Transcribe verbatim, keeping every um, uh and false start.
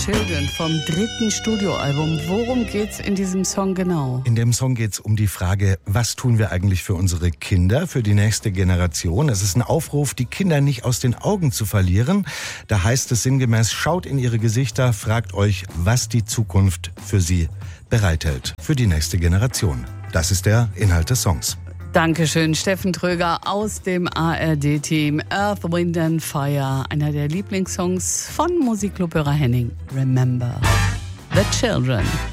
Children vom dritten Studioalbum. Worum geht's in diesem Song genau? In dem Song geht's um die Frage, was tun wir eigentlich für unsere Kinder, für die nächste Generation? Es ist ein Aufruf, die Kinder nicht aus den Augen zu verlieren. Da heißt es sinngemäß, schaut in ihre Gesichter, fragt euch, was die Zukunft für sie bereithält, für die nächste Generation. Das ist der Inhalt des Songs. Dankeschön, Steffen Tröger aus dem A R D-Team. Earth, Wind and Fire, einer der Lieblingssongs von Musikclub Hörer Henning. Remember the Children.